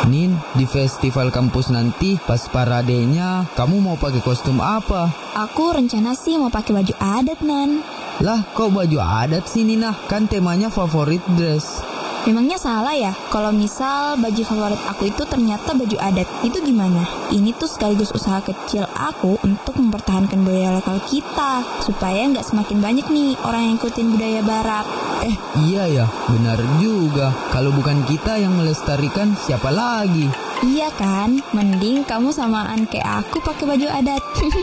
Nin, di festival kampus nanti pas paradenya kamu mau pakai kostum apa? Aku rencana sih mau pakai baju adat, Nan. Lah, kok baju adat sih Nina? Kan temanya favorit dress. Memangnya salah ya kalau misal baju favorit aku itu ternyata baju adat? Itu gimana? Ini tuh sekaligus usaha kecil aku untuk mempertahankan budaya lokal kita, supaya nggak semakin banyak nih orang yang ikutin budaya barat. Iya ya, benar juga. Kalau bukan kita yang melestarikan, siapa lagi? Iya kan? Mending kamu samaan kayak aku pakai baju adat.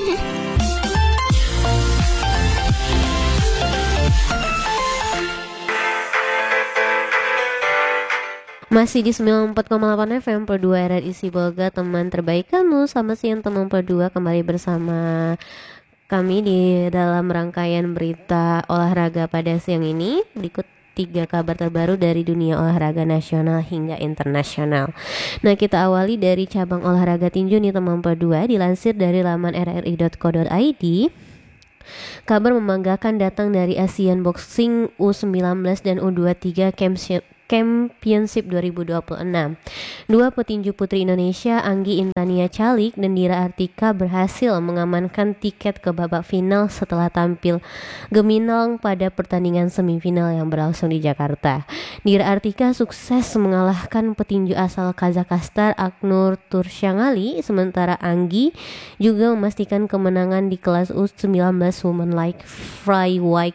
Masih di 94,8 FM per 2 RRI Sibolga, teman terbaik kamu. Selamat siang teman per 2, kembali bersama kami di dalam rangkaian berita olahraga pada siang ini. Berikut 3 kabar terbaru dari dunia olahraga nasional hingga internasional. Nah, kita awali dari cabang olahraga tinju nih teman per 2. Dilansir dari laman rri.co.id, kabar membanggakan datang dari Asian Boxing U19 dan U23 Championship 2026. Dua petinju putri Indonesia, Anggi Intania Calik dan Dira Artika, berhasil mengamankan tiket ke babak final setelah tampil gemilang pada pertandingan semifinal yang berlangsung di Jakarta. Dira Artika sukses mengalahkan petinju asal Kazakhstan Aknur Turshangali, sementara Anggi juga memastikan kemenangan di kelas U19 Women Light Flyweight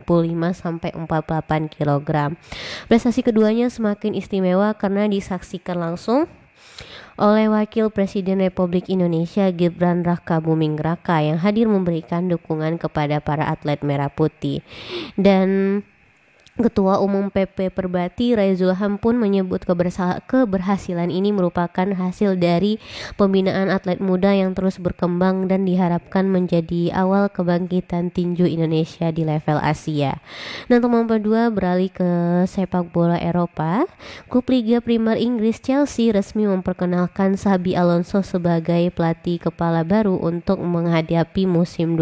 45-48 kg. Prestasi keduanya semakin istimewa karena disaksikan langsung oleh Wakil Presiden Republik Indonesia Gibran Rakabuming Raka yang hadir memberikan dukungan kepada para atlet merah putih. Dan Ketua Umum PP Perbati Raizul Ham pun menyebut keberhasilan ini merupakan hasil dari pembinaan atlet muda yang terus berkembang dan diharapkan menjadi awal kebangkitan tinju Indonesia di level Asia. Nah, teman kedua beralih ke sepak bola Eropa. Klub Liga Primer Inggris Chelsea resmi memperkenalkan Xabi Alonso sebagai pelatih kepala baru untuk menghadapi musim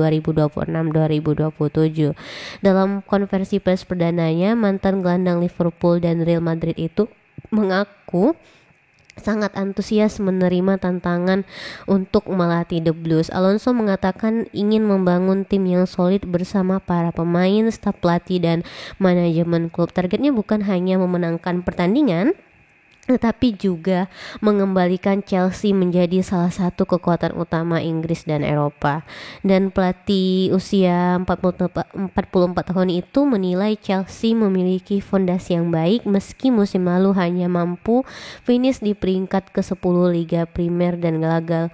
2026-2027. Dalam konversi pers perdananya, mantan gelandang Liverpool dan Real Madrid itu mengaku sangat antusias menerima tantangan untuk melatih The Blues. Alonso mengatakan ingin membangun tim yang solid bersama para pemain, staf pelatih dan manajemen klub. Targetnya bukan hanya memenangkan pertandingan, tetapi juga mengembalikan Chelsea menjadi salah satu kekuatan utama Inggris dan Eropa. Dan pelatih usia 44 tahun itu menilai Chelsea memiliki fondasi yang baik meski musim lalu hanya mampu finish di peringkat ke-10 Liga Primer dan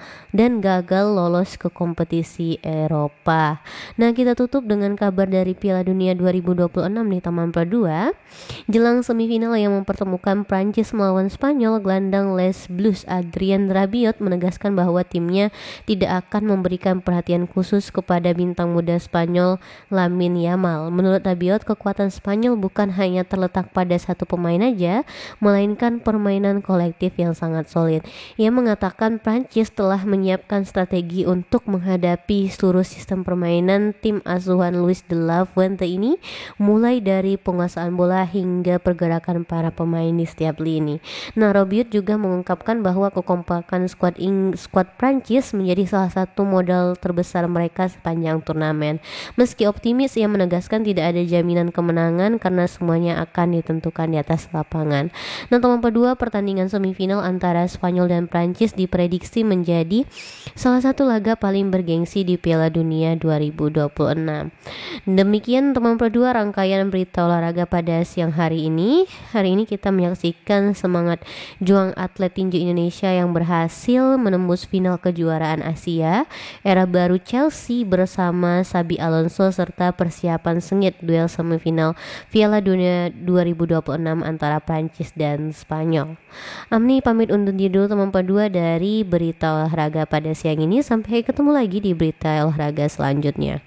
gagal lolos ke kompetisi Eropa. Nah, kita tutup dengan kabar dari Piala Dunia 2026 nih teman berdua. Jelang semifinal yang mempertemukan Prancis melawan Spanyol, gelandang Les Blues Adrien Rabiot menegaskan bahwa timnya tidak akan memberikan perhatian khusus kepada bintang muda Spanyol Lamine Yamal. Menurut Rabiot, kekuatan Spanyol bukan hanya terletak pada satu pemain aja, melainkan permainan kolektif yang sangat solid. Ia mengatakan Prancis telah menyiapkan strategi untuk menghadapi seluruh sistem permainan tim asuhan Luis de la Fuente ini, mulai dari penguasaan bola hingga pergerakan para pemain di setiap lini. Nah, Rabiot juga mengungkapkan bahwa kekompakan skuad Prancis menjadi salah satu modal terbesar mereka sepanjang turnamen. Meski optimis, ia menegaskan tidak ada jaminan kemenangan karena semuanya akan ditentukan di atas lapangan. Nah, teman kedua, pertandingan semifinal antara Spanyol dan Prancis diprediksi menjadi salah satu laga paling bergengsi di Piala Dunia 2026. Demikian teman kedua rangkaian berita olahraga pada siang hari ini. Hari ini kita menyaksikan semangat juang atlet tinju Indonesia yang berhasil menembus final kejuaraan Asia, era baru Chelsea bersama Xabi Alonso, serta persiapan sengit duel semifinal Piala Dunia 2026 antara Prancis dan Spanyol. Amni pamit undur diri dulu teman kedua dari berita olahraga pada siang ini. Sampai ketemu lagi di berita olahraga selanjutnya.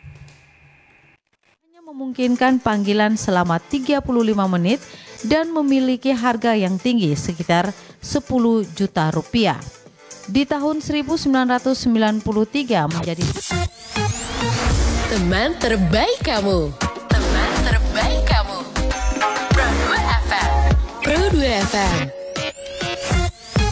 Memungkinkan panggilan selama 35 menit dan memiliki harga yang tinggi sekitar 10 juta rupiah. Di tahun 1993 menjadi teman terbaik kamu. Teman terbaik kamu. Pro 2 FM. Pro 2 FM.